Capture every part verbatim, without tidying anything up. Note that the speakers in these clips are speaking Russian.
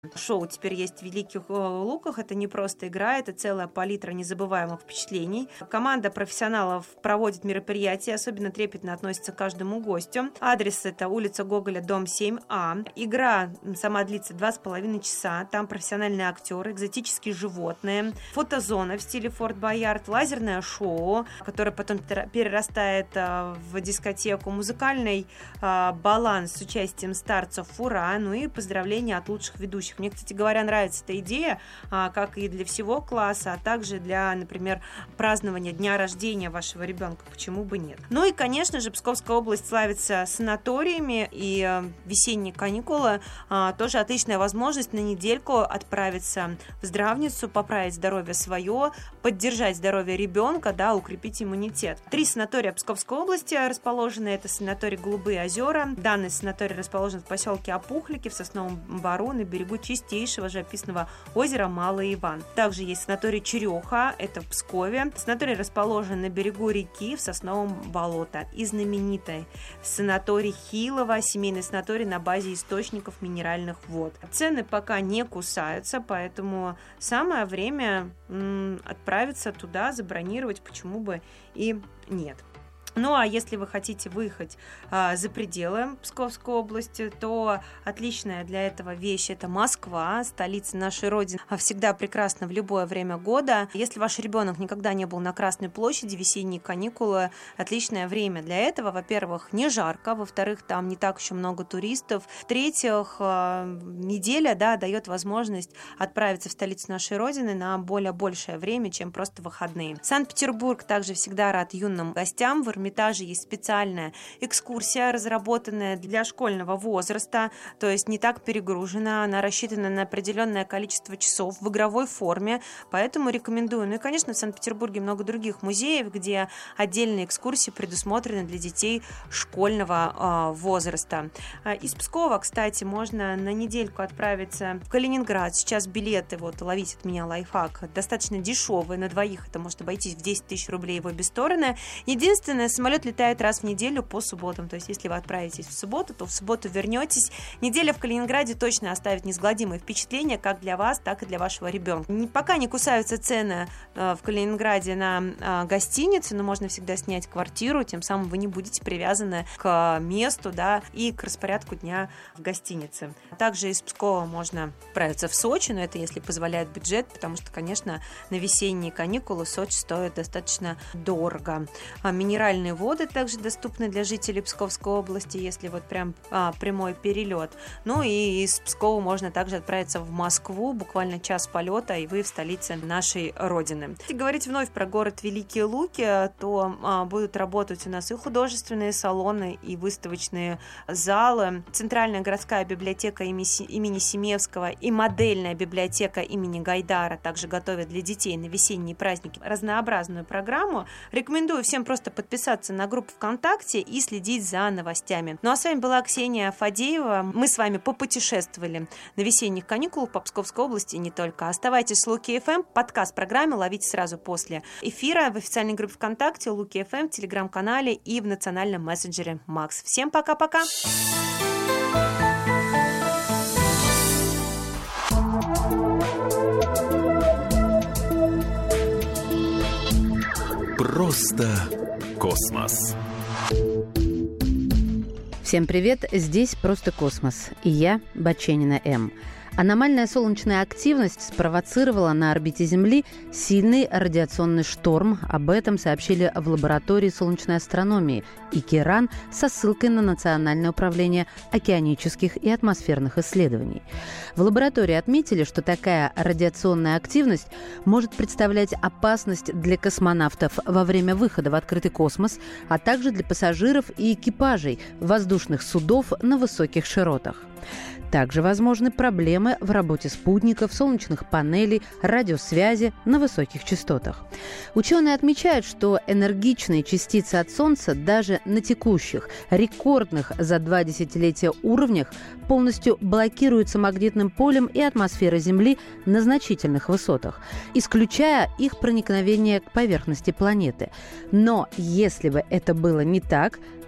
Шоу теперь есть в Великих Луках. Это не просто игра, это целая палитра незабываемых впечатлений. Команда профессионалов проводит мероприятия, особенно трепетно относится к каждому гостю. Адрес — это улица Гоголя, дом семь А. Игра сама длится два с половиной часа. Там профессиональные актеры, экзотические животные, фотозона в стиле Форт Боярд, лазерное шоу, которое потом перерастает в дискотеку, музыкальный баланс с участием старцев «Ура», ну и поздравления от лучших ведущих. Мне, кстати говоря, нравится эта идея, как и для всего класса, а также для, например, празднования дня рождения вашего ребенка. Почему бы нет? Ну и, конечно же, Псковская область славится санаториями, и весенние каникулы тоже отличная возможность на недельку отправиться в здравницу, поправить здоровье свое, поддержать здоровье ребенка, да, укрепить иммунитет. Три санатория Псковской области расположены. Это санаторий «Голубые озера». Данный санаторий расположен в поселке Опухлики в Сосновом Бору на берегу чистейшего живописного озера Малый Иван. Также есть санаторий «Череха», это в Пскове. Санаторий расположен на берегу реки в Сосновом болото. И знаменитый санаторий Хилова, семейный санаторий на базе источников минеральных вод. Цены пока не кусаются, поэтому самое время м, отправиться туда, забронировать, почему бы и нет. Ну, а если вы хотите выехать а, за пределы Псковской области, то отличная для этого вещь – это Москва, столица нашей Родины. Всегда прекрасна в любое время года. Если ваш ребенок никогда не был на Красной площади, весенние каникулы – отличное время для этого. Во-первых, не жарко, во-вторых, там не так еще много туристов. В-третьих, а, неделя, да, дает возможность отправиться в столицу нашей Родины на более большее время, чем просто выходные. Санкт-Петербург также всегда рад юным гостям. В Эрмитаже есть специальная экскурсия, разработанная для школьного возраста, то есть не так перегружена, она рассчитана на определенное количество часов в игровой форме, поэтому рекомендую. Ну и, конечно, в Санкт-Петербурге много других музеев, где отдельные экскурсии предусмотрены для детей школьного э, возраста. Из Пскова, кстати, можно на недельку отправиться в Калининград. Сейчас билеты, вот, ловить от меня лайфхак, достаточно дешевые, на двоих это может обойтись в десять тысяч рублей в обе стороны. Единственное, самолет летает раз в неделю по субботам. То есть, если вы отправитесь в субботу, то в субботу вернетесь. Неделя в Калининграде точно оставит несгладимые впечатления как для вас, так и для вашего ребенка. Пока не кусаются цены в Калининграде на гостиницы, но можно всегда снять квартиру, тем самым вы не будете привязаны к месту, да, и к распорядку дня в гостинице. Также из Пскова можно отправиться в Сочи, но это если позволяет бюджет, потому что, конечно, на весенние каникулы Сочи стоит достаточно дорого. Минеральные воды также доступны для жителей Псковской области, если вот прям а, прямой перелет. Ну и из Пскова можно также отправиться в Москву, буквально час полета, и вы в столице нашей Родины. Если говорить вновь про город Великие Луки, то а, будут работать у нас и художественные салоны, и выставочные залы. Центральная городская библиотека имени Семевского и модельная библиотека имени Гайдара также готовят для детей на весенние праздники разнообразную программу. Рекомендую всем просто подписаться на группу ВКонтакте и следить за новостями. Ну а с вами была Ксения Фадеева. Мы с вами попутешествовали на весенних каникулах по Псковской области и не только. Оставайтесь с Луки эф эм. Подкаст программы ловите сразу после эфира в официальной группе ВКонтакте, Луки эф эм, в телеграм-канале и в национальном мессенджере Макс. Всем пока-пока! Просто космос. Всем привет, здесь «Просто космос» и я, Баченина М. Аномальная солнечная активность спровоцировала на орбите Земли сильный радиационный шторм. Об этом сообщили в лаборатории солнечной астрономии ИКИРАН со ссылкой на Национальное управление океанических и атмосферных исследований. В лаборатории отметили, что такая радиационная активность может представлять опасность для космонавтов во время выхода в открытый космос, а также для пассажиров и экипажей воздушных судов на высоких широтах. Также возможны проблемы в работе спутников, солнечных панелей, радиосвязи на высоких частотах. Ученые отмечают, что энергичные частицы от Солнца даже на текущих, рекордных за два десятилетия уровнях полностью блокируются магнитным полем и атмосферой Земли на значительных высотах, исключая их проникновение к поверхности планеты. Но если бы это было не так,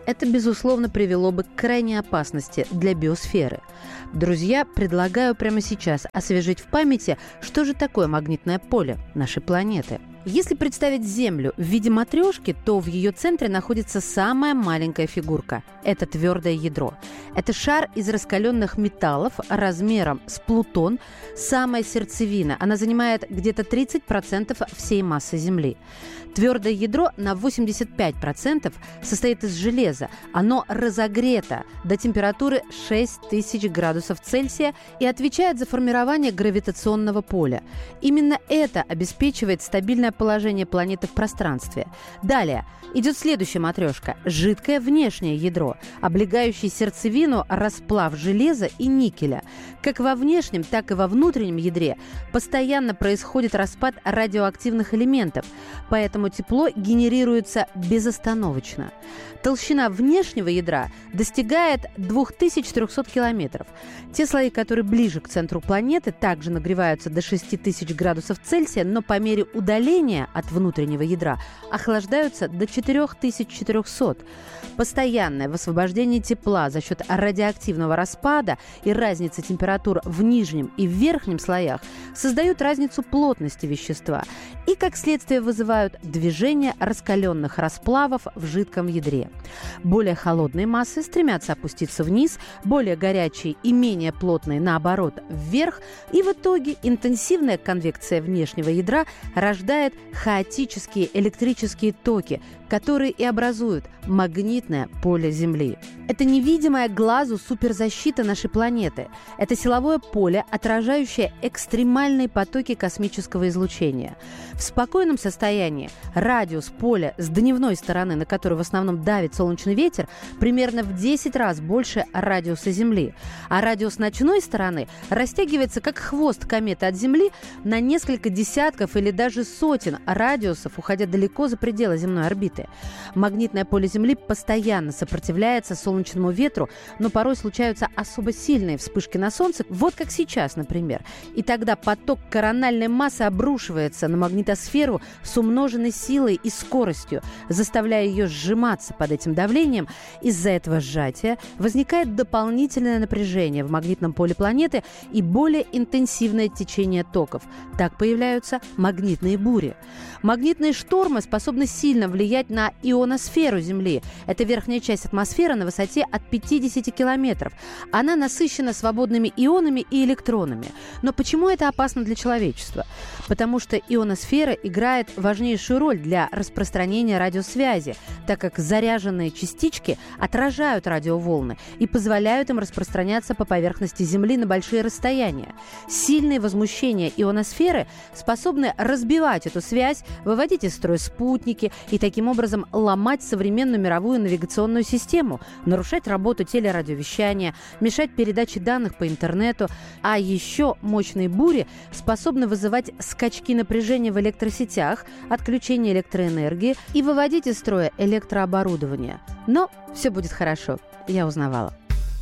это, безусловно, привело бы к крайней опасности для биосферы. Друзья, предлагаю прямо сейчас освежить в памяти, что же такое магнитное поле нашей планеты. Если представить Землю в виде матрешки, то в ее центре находится самая маленькая фигурка – это твердое ядро. Это шар из раскаленных металлов размером с Плутон, самая сердцевина. Она занимает где-то тридцать процентов всей массы Земли. Твердое ядро на восемьдесят пять процентов состоит из железа. Оно разогрето до температуры шесть тысяч градусов Цельсия и отвечает за формирование гравитационного поля. Именно это обеспечивает стабильное положение планеты в пространстве. Далее идет следующая матрешка – жидкое внешнее ядро, облегающее сердцевину расплав железа и никеля. Как во внешнем, так и во внутреннем ядре постоянно происходит распад радиоактивных элементов, поэтому тепло генерируется безостановочно. Толщина внешнего ядра достигает две тысячи триста километров. Те слои, которые ближе к центру планеты, также нагреваются до шесть тысяч градусов Цельсия, но по мере удаления от внутреннего ядра охлаждаются до четыре тысячи четыреста. Постоянное высвобождение тепла за счет радиоактивного распада и разницы температур в нижнем и в верхнем слоях создают разницу плотности вещества и, как следствие, вызывают движение раскаленных расплавов в жидком ядре. Более холодные массы стремятся опуститься вниз, более горячие и менее плотные, наоборот, вверх, и в итоге интенсивная конвекция внешнего ядра рождает хаотические электрические токи, которые и образуют магнитное поле Земли. Это невидимая глазу суперзащита нашей планеты. Это силовое поле, отражающее экстремальные потоки космического излучения. В спокойном состоянии радиус поля с дневной стороны, на которую в основном давит солнечный ветер, примерно в десять раз больше радиуса Земли. А радиус ночной стороны растягивается как хвост кометы от Земли на несколько десятков или даже сотен радиусов, уходя далеко за пределы земной орбиты. Магнитное поле Земли постоянно сопротивляется солнечному ветру, но порой случаются особо сильные вспышки на Солнце, вот как сейчас, например. И тогда поток корональной массы обрушивается на магнитосферу с умноженной силой и скоростью, заставляя ее сжиматься под этим давлением. Из-за этого сжатия возникает дополнительное напряжение в магнитном поле планеты и более интенсивное течение токов. Так появляются магнитные бури. Магнитные штормы способны сильно влиять на ионосферу Земли. Это верхняя часть атмосферы на высоте от пятидесяти километров. Она насыщена свободными ионами и электронами. Но почему это опасно для человечества? Потому что ионосфера играет важнейшую роль для распространения радиосвязи, так как заряженные частички отражают радиоволны и позволяют им распространяться по поверхности Земли на большие расстояния. Сильные возмущения ионосферы способны разбивать эту связь, выводить из строя спутники и таким образом ломать современную мировую навигационную систему, нарушать работу телерадиовещания, мешать передаче данных по интернету. А еще мощные бури способны вызывать скачки напряжения в электросетях, отключение электроэнергии и выводить из строя электрооборудование. Но все будет хорошо, я узнавала.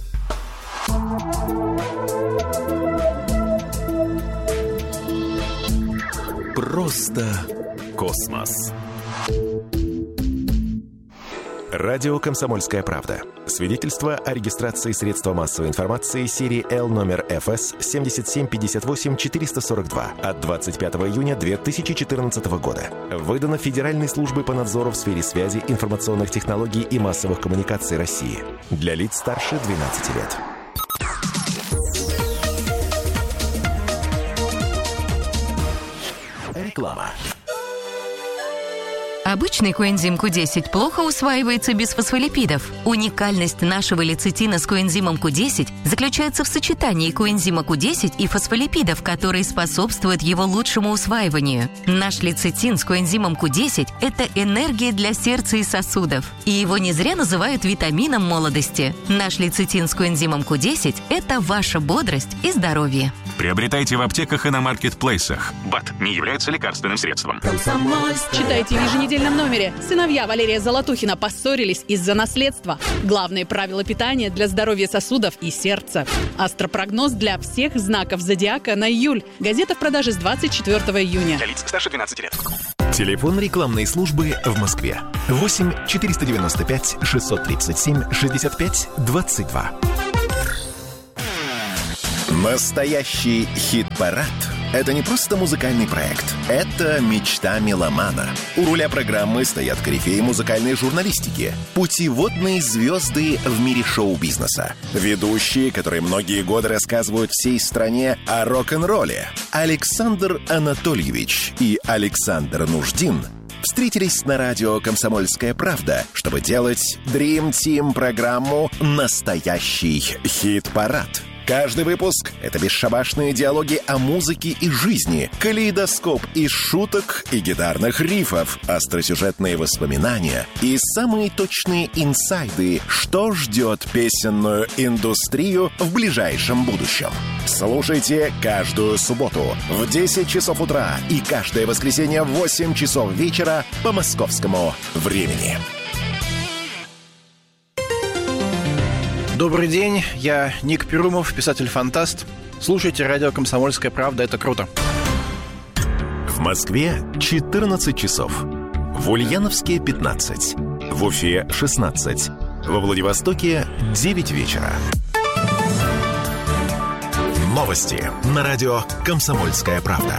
Просто космос. Радио «Комсомольская правда». Свидетельство о регистрации средства массовой информации серии Л номер эф эс семь семь пять восемь четыре сорок два от двадцать пятого июня две тысячи четырнадцатого года. Выдано Федеральной службой по надзору в сфере связи, информационных технологий и массовых коммуникаций России. Для лиц старше двенадцати лет. Реклама. Обычный коэнзим ку десять плохо усваивается без фосфолипидов. Уникальность нашего лецитина с коэнзимом ку десять заключается в сочетании коэнзима ку десять и фосфолипидов, которые способствуют его лучшему усваиванию. Наш лецитин с коэнзимом ку десять – это энергия для сердца и сосудов. И его не зря называют витамином молодости. Наш лецитин с коэнзимом ку десять – это ваша бодрость и здоровье. Приобретайте в аптеках и на маркетплейсах. БАД не является лекарственным средством. Читайте в еженедельном номере. Сыновья Валерия Золотухина поссорились из-за наследства. Главные правила питания для здоровья сосудов и сердца. Астропрогноз для всех знаков зодиака на июль. Газета в продаже с двадцать четвёртого июня. Для лиц старше двенадцати лет. Телефон рекламной службы в Москве. восемь четыреста девяносто пять шестьсот тридцать семь шестьдесят пять двадцать два. Настоящий хит-парад – это не просто музыкальный проект. Это мечта меломана. У руля программы стоят корифеи музыкальной журналистики, путеводные звезды в мире шоу-бизнеса, ведущие, которые многие годы рассказывают всей стране о рок-н-ролле. Александр Анатольевич и Александр Нуждин встретились на радио «Комсомольская правда», чтобы делать Dream Team программу «Настоящий хит-парад». Каждый выпуск — это бесшабашные диалоги о музыке и жизни, калейдоскоп из шуток и гитарных рифов, остросюжетные воспоминания и самые точные инсайды, что ждет песенную индустрию в ближайшем будущем. Слушайте каждую субботу в десять часов утра и каждое воскресенье в восемь часов вечера по московскому времени. Добрый день, я Ник Перумов, писатель-фантаст. Слушайте радио «Комсомольская правда», это круто. В Москве четырнадцать часов. В Ульяновске пятнадцать. В Уфе шестнадцать. Во Владивостоке девять вечера. Новости на радио «Комсомольская правда».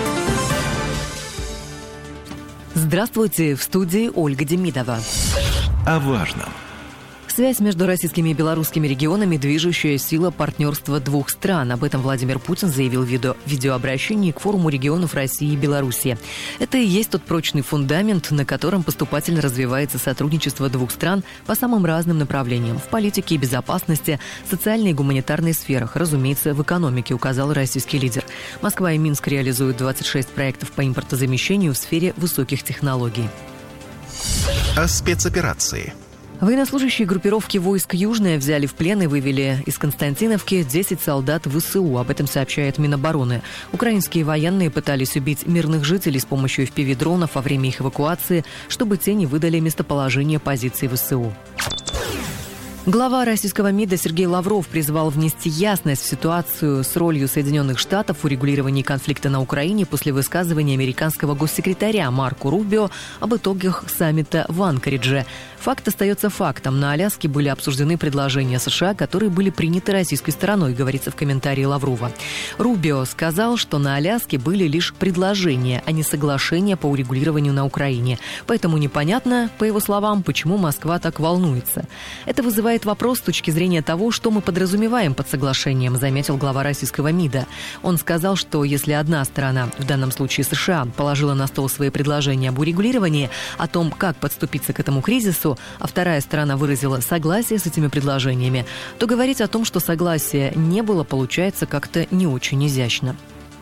Здравствуйте, в студии Ольга Демидова. О важном. Связь между российскими и белорусскими регионами – движущая сила партнерства двух стран. Об этом Владимир Путин заявил в видео, видеообращении к форуму регионов России и Беларуси. Это и есть тот прочный фундамент, на котором поступательно развивается сотрудничество двух стран по самым разным направлениям – в политике и безопасности, социальной и гуманитарной сферах, разумеется, в экономике, указал российский лидер. Москва и Минск реализуют двадцать шесть проектов по импортозамещению в сфере высоких технологий. О спецоперации. Военнослужащие группировки войск «Южная» взяли в плен и вывели из Константиновки десять солдат ВСУ. Об этом сообщает Минобороны. Украинские военные пытались убить мирных жителей с помощью эф пи ви-дронов во время их эвакуации, чтобы те не выдали местоположение позиций ВСУ. Глава российского МИДа Сергей Лавров призвал внести ясность в ситуацию с ролью Соединенных Штатов в урегулировании конфликта на Украине после высказывания американского госсекретаря Марко Рубио об итогах саммита в Анкоридже. Факт остается фактом. На Аляске были обсуждены предложения США, которые были приняты российской стороной, говорится в комментарии Лаврова. Рубио сказал, что на Аляске были лишь предложения, а не соглашения по урегулированию на Украине. Поэтому непонятно, по его словам, почему Москва так волнуется. Это вызывает вопрос с точки зрения того, что мы подразумеваем под соглашением, заметил глава российского МИДа. Он сказал, что если одна сторона, в данном случае США, положила на стол свои предложения об урегулировании, о том, как подступиться к этому кризису, а вторая сторона выразила согласие с этими предложениями, то говорить о том, что согласия не было, получается как-то не очень изящно.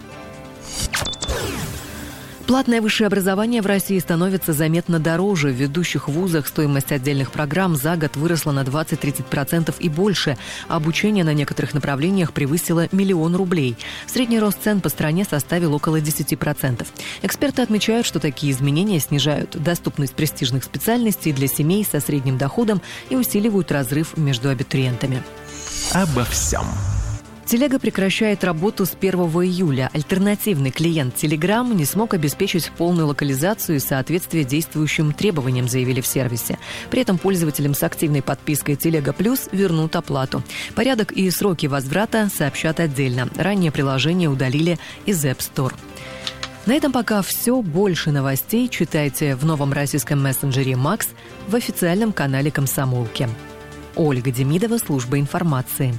Платное высшее образование в России становится заметно дороже. В ведущих вузах стоимость отдельных программ за год выросла на двадцать-тридцать процентов и больше, а обучение на некоторых направлениях превысило миллион рублей. Средний рост цен по стране составил около десять процентов. Эксперты отмечают, что такие изменения снижают доступность престижных специальностей для семей со средним доходом и усиливают разрыв между абитуриентами. Обо всем. Телега прекращает работу с первого июля. Альтернативный клиент Telegram не смог обеспечить полную локализацию и соответствие действующим требованиям, заявили в сервисе. При этом пользователям с активной подпиской Телега Плюс вернут оплату. Порядок и сроки возврата сообщат отдельно. Ранее приложение удалили из App Store. На этом пока все. Больше новостей читайте в новом российском мессенджере Макс в официальном канале «Комсомолки». Ольга Демидова, служба информации.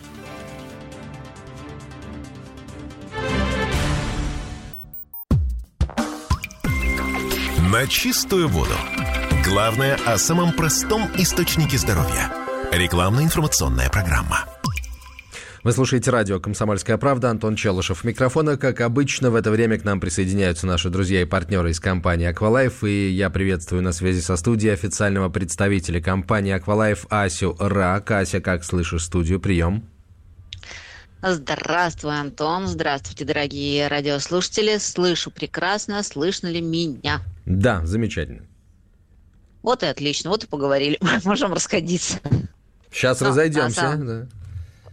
На чистую воду. Главное о самом простом источнике здоровья. Рекламно-информационная программа. Вы слушаете радио «Комсомольская правда». Антон Челышев у микрофона. Как обычно, в это время к нам присоединяются наши друзья и партнеры из компании «Аквалайф». И я приветствую на связи со студией официального представителя компании «Аквалайф» Асю Рак. Ася, как слышишь студию? Прием. Здравствуй, Антон. Здравствуйте, дорогие радиослушатели. Слышу прекрасно. Слышно ли меня? Да, замечательно. Вот и отлично. Вот и поговорили. Можем расходиться. Сейчас Но, разойдемся. самом... Да.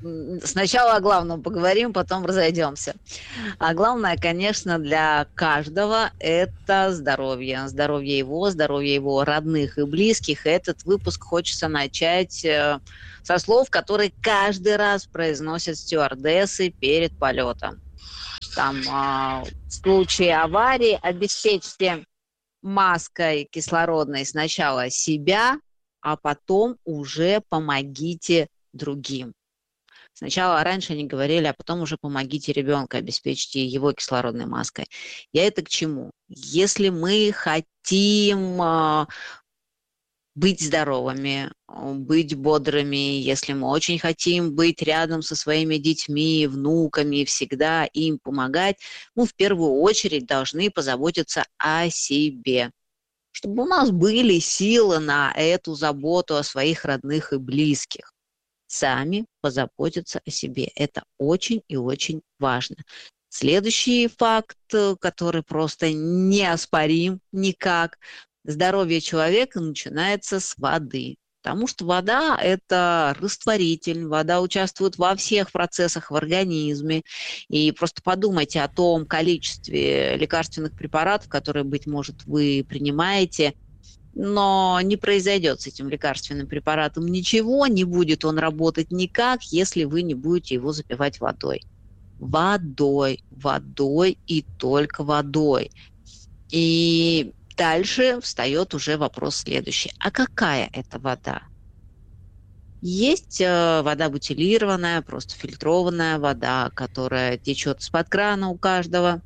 Сначала о главном поговорим, потом разойдемся. А главное, конечно, для каждого – это здоровье. Здоровье его, здоровье его родных и близких. Этот выпуск хочется начать со слов, которые каждый раз произносят стюардессы перед полетом. Там, в случае аварии обеспечьте маской кислородной сначала себя, а потом уже помогите другим. Сначала раньше они говорили, а потом уже помогите ребенку, обеспечьте его кислородной маской. Я это к чему? Если мы хотим э, быть здоровыми, быть бодрыми, если мы очень хотим быть рядом со своими детьми, внуками, всегда им помогать, мы в первую очередь должны позаботиться о себе. Чтобы у нас были силы на эту заботу о своих родных и близких. Сами позаботиться о себе. Это очень и очень важно. Следующий факт, который просто неоспорим никак. Здоровье человека начинается с воды. Потому что вода – это растворитель, вода участвует во всех процессах в организме. И просто подумайте о том количестве лекарственных препаратов, которые, быть может, вы принимаете, но не произойдет с этим лекарственным препаратом ничего, не будет он работать никак, если вы не будете его запивать водой. Водой, водой и только водой. И дальше встает уже вопрос следующий. А какая это вода? Есть э, вода бутилированная, просто фильтрованная вода, которая течет из-под крана у каждого.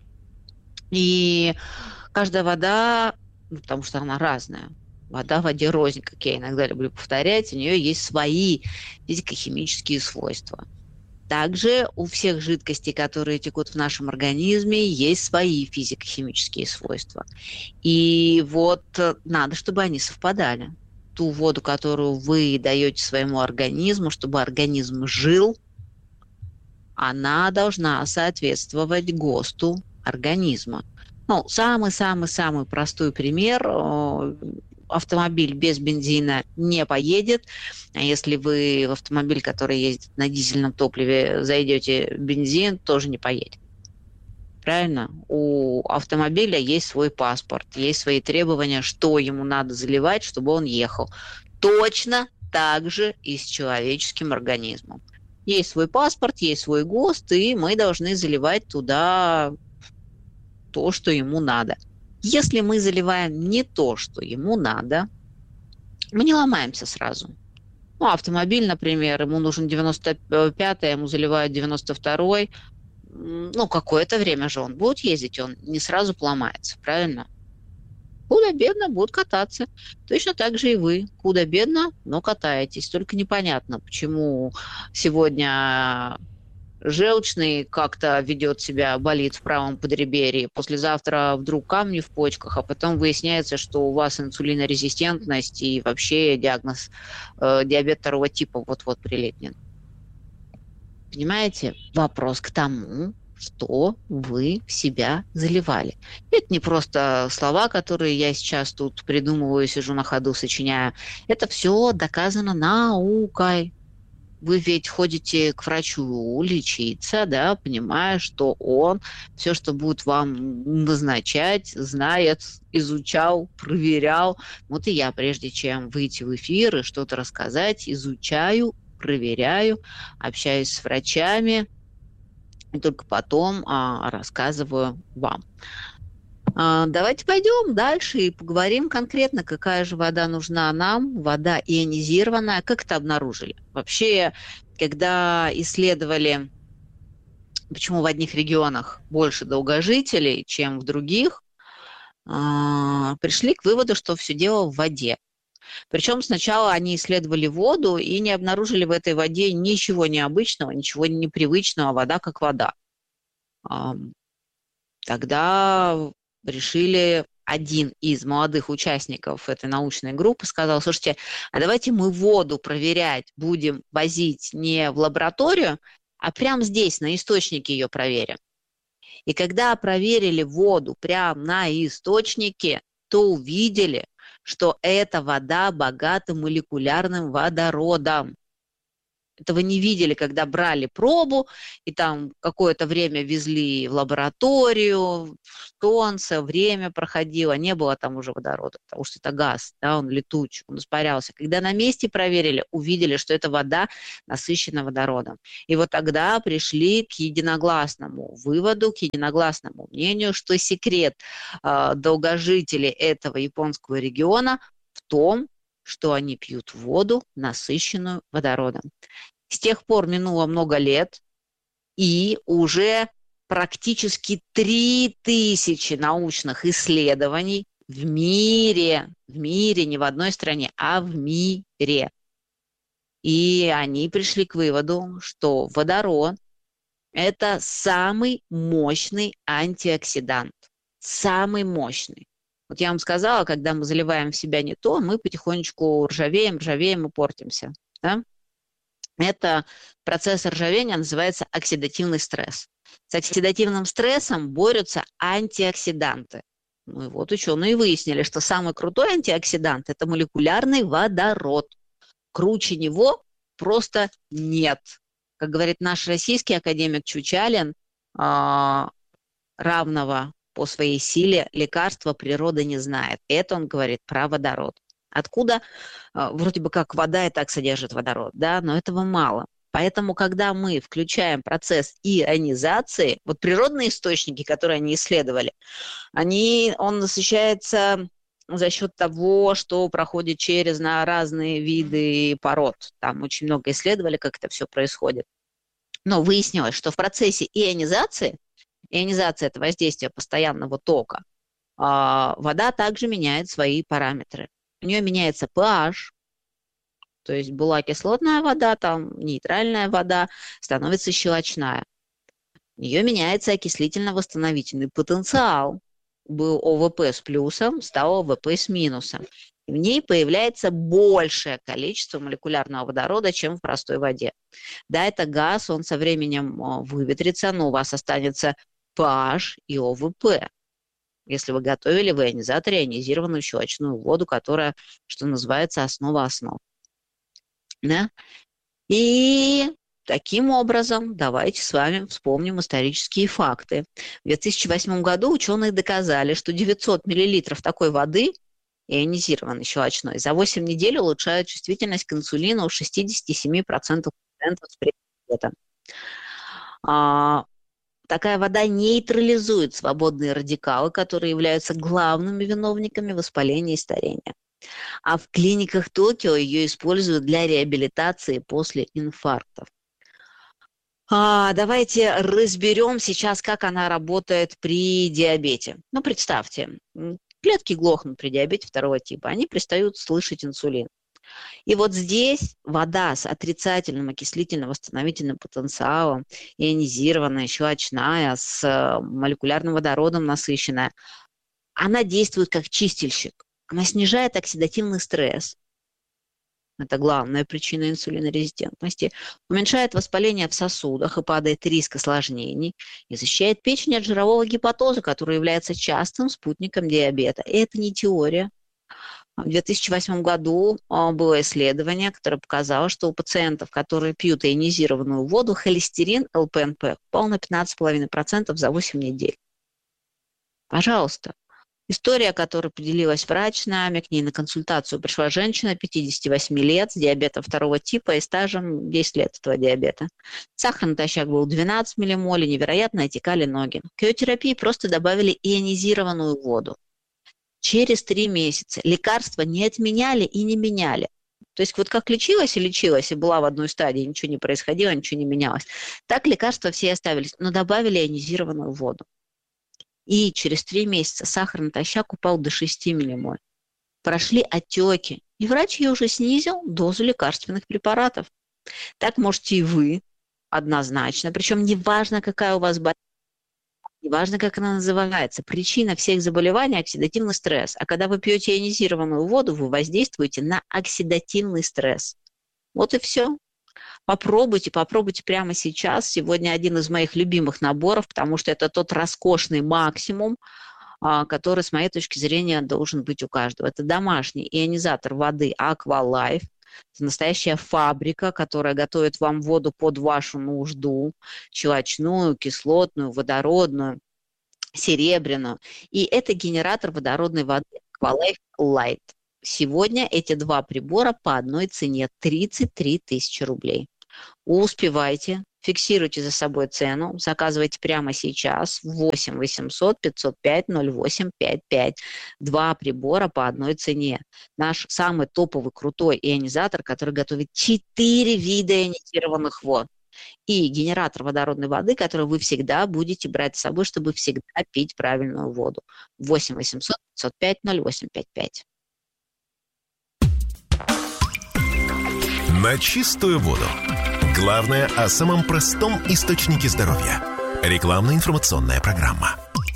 И каждая вода... потому что она разная. Вода в воде рознь, как я иногда люблю повторять, у нее есть свои физико-химические свойства. Также у всех жидкостей, которые текут в нашем организме, есть свои физико-химические свойства. И вот надо, чтобы они совпадали. Ту воду, которую вы даете своему организму, чтобы организм жил, она должна соответствовать ГОСТу организма. Ну, самый-самый-самый простой пример. Автомобиль без бензина не поедет. А если вы в автомобиль, который ездит на дизельном топливе, зайдете в бензин, тоже не поедет. Правильно? У автомобиля есть свой паспорт, есть свои требования, что ему надо заливать, чтобы он ехал. Точно так же и с человеческим организмом. Есть свой паспорт, есть свой ГОСТ, и мы должны заливать туда то, что ему надо. Если мы заливаем не то, что ему надо, мы не ломаемся сразу. Ну, автомобиль, например, ему нужен девяносто пятый, ему заливают девяносто второй. Ну, какое-то время же он будет ездить, он не сразу поломается, правильно? Худо-бедно будет кататься. Точно так же и вы. Худо-бедно, но катаетесь. Только непонятно, почему сегодня желчный как-то ведет себя, болит в правом подреберье, послезавтра вдруг камни в почках, а потом выясняется, что у вас инсулинорезистентность и вообще диагноз э, диабет второго типа вот-вот прилетнет. Понимаете? Вопрос к тому, что вы в себя заливали. Это не просто слова, которые я сейчас тут придумываю, сижу на ходу, сочиняю. Это все доказано наукой. Вы ведь ходите к врачу лечиться, да, понимая, что он все, что будет вам назначать, знает, изучал, проверял. Вот и я, прежде чем выйти в эфир и что-то рассказать, изучаю, проверяю, общаюсь с врачами, и только потом а, рассказываю вам. А, давайте пойдем дальше и поговорим конкретно, какая же вода нужна нам, вода ионизированная, как это обнаружили. Вообще, когда исследовали, почему в одних регионах больше долгожителей, чем в других, а, пришли к выводу, что все дело в воде. Причем сначала они исследовали воду и не обнаружили в этой воде ничего необычного, ничего непривычного, вода как вода. Тогда решили, один из молодых участников этой научной группы сказал: слушайте, а давайте мы воду проверять будем возить не в лабораторию, а прямо здесь, на источнике ее проверим. И когда проверили воду прямо на источнике, то увидели, что эта вода богата молекулярным водородом. Этого не видели, когда брали пробу, и там какое-то время везли в лабораторию, в солнце, время проходило, не было там уже водорода, потому что это газ, да, он летуч, он испарялся. Когда на месте проверили, увидели, что эта вода насыщена водородом. И вот тогда пришли к единогласному выводу, к единогласному мнению, что секрет э, долгожителей этого японского региона в том, что они пьют воду, насыщенную водородом. С тех пор минуло много лет, и уже практически три тысячи научных исследований в мире, в мире, не в одной стране, а в мире. И они пришли к выводу, что водород – это самый мощный антиоксидант, самый мощный. Вот я вам сказала, когда мы заливаем в себя не то, мы потихонечку ржавеем, ржавеем и портимся. Да? Это процесс ржавения называется оксидативный стресс. С оксидативным стрессом борются антиоксиданты. Ну и вот ученые выяснили, что самый крутой антиоксидант – это молекулярный водород. Круче него просто нет. Как говорит наш российский академик Чучалин, равного по своей силе лекарства природа не знает. Это он говорит про водород. Откуда? Вроде бы как вода и так содержит водород, да, но этого мало. Поэтому, когда мы включаем процесс ионизации, вот природные источники, которые они исследовали, они, он насыщается за счет того, что проходит через на разные виды пород. Там очень много исследовали, как это все происходит. Но выяснилось, что в процессе ионизации, ионизация – это воздействие постоянного тока, вода также меняет свои параметры. У нее меняется pH, то есть была кислотная вода, там нейтральная вода, становится щелочная. У нее меняется окислительно-восстановительный потенциал. Был ОВП с плюсом, стал ОВП с минусом. И в ней появляется большее количество молекулярного водорода, чем в простой воде. Да, это газ, он со временем выветрится, но у вас останется pH и ОВП. Если вы готовили в ионизаторе ионизированную щелочную воду, которая, что называется, основа основ. Да? И таким образом давайте с вами вспомним исторические факты. В две тысячи восьмом году ученые доказали, что девятьсот миллилитров такой воды, ионизированной щелочной, за восемь недель улучшают чувствительность к инсулину у шестьдесят семь процентов пациентов с преддиабетом. Такая вода нейтрализует свободные радикалы, которые являются главными виновниками воспаления и старения. А в клиниках Токио ее используют для реабилитации после инфарктов. А, давайте разберем сейчас, как она работает при диабете. Ну, представьте, клетки глохнут при диабете второго типа, они перестают слышать инсулин. И вот здесь вода с отрицательным окислительно-восстановительным потенциалом, ионизированная, щелочная, с молекулярным водородом насыщенная, она действует как чистильщик. Она снижает оксидативный стресс. Это главная причина инсулинорезистентности. Уменьшает воспаление в сосудах и падает риск осложнений. И защищает печень от жирового гепатоза, который является частым спутником диабета. И это не теория. В две тысячи восьмом году было исследование, которое показало, что у пациентов, которые пьют ионизированную воду, холестерин эл пэ эн пэ упал на пятнадцать целых пять десятых процента за восемь недель. Пожалуйста. История, которую поделилась врач с нами, к ней на консультацию пришла женщина пятидесяти восьми лет с диабетом второго типа и стажем десять лет этого диабета. Сахар натощак был двенадцать миллимолей, невероятно отекали ноги. К ее терапии просто добавили ионизированную воду. Через три месяца лекарства не отменяли и не меняли. То есть вот как лечилась и лечилась, и была в одной стадии, ничего не происходило, ничего не менялось, так лекарства все оставились, но добавили ионизированную воду. И через три месяца сахар натощак упал до шести миллимоль. Прошли отеки, и врач ей уже снизил дозу лекарственных препаратов. Так можете и вы однозначно, причем неважно, какая у вас болезнь, неважно, как она называется, причина всех заболеваний – оксидативный стресс. А когда вы пьете ионизированную воду, вы воздействуете на оксидативный стресс. Вот и все. Попробуйте, попробуйте прямо сейчас. Сегодня один из моих любимых наборов, потому что это тот роскошный максимум, который, с моей точки зрения, должен быть у каждого. Это домашний ионизатор воды Aqualife. Это настоящая фабрика, которая готовит вам воду под вашу нужду, щелочную, кислотную, водородную, серебряную. И это генератор водородной воды Aqualife Light. Сегодня эти два прибора по одной цене – тридцать три тысячи рублей. Успевайте, фиксируйте за собой цену, заказывайте прямо сейчас в восемь восемьсот пятьсот пять ноль восемь пять пять. Два прибора по одной цене. Наш самый топовый крутой ионизатор, который готовит четыре вида ионизированных вод. И генератор водородной воды, который вы всегда будете брать с собой, чтобы всегда пить правильную воду. восемь восемьсот пятьсот пять ноль восемь пять пять. На чистую воду. Главное о самом простом источнике здоровья. Рекламно-информационная программа.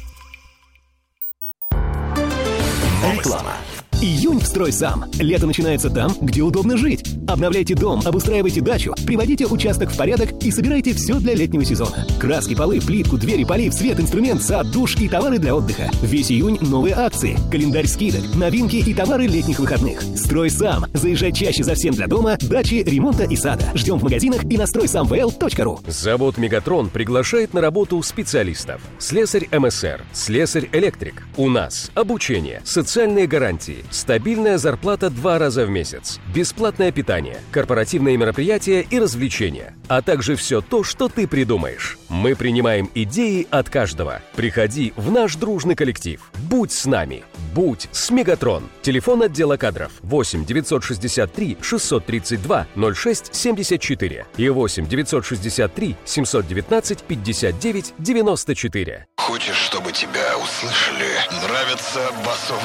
Реклама. Июнь в «Строй сам». Лето начинается там, где удобно жить. Обновляйте дом, обустраивайте дачу, приводите участок в порядок и собирайте все для летнего сезона. Краски, полы, плитку, двери, полив, свет, инструмент, сад, душ и товары для отдыха. Весь июнь новые акции, календарь скидок, новинки и товары летних выходных. «Строй сам». Заезжай чаще за всем для дома, дачи, ремонта и сада. Ждем в магазинах и на строй сам вэ эл точка ру. Завод «Мегатрон» приглашает на работу специалистов. Слесарь эм эс эр, слесарь-электрик. У нас обучение, социальные гарантии, стабильная зарплата два раза в месяц, бесплатное питание, корпоративные мероприятия и развлечения, а также все то, что ты придумаешь. Мы принимаем идеи от каждого. Приходи в наш дружный коллектив. Будь с нами. Будь с «Мегатрон». Телефон отдела кадров восемь девятьсот шестьдесят три шестьсот тридцать два ноль шесть семьдесят четыре и восемь девятьсот шестьдесят три семьсот девятнадцать пятьдесят девять девяносто четыре. Хочешь, чтобы тебя услышали? Нравится басов